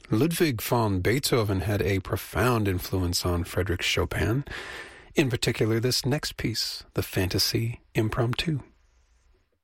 Ludwig von Beethoven had a profound influence on Frédéric Chopin, in particular this next piece, the Fantasy Impromptu.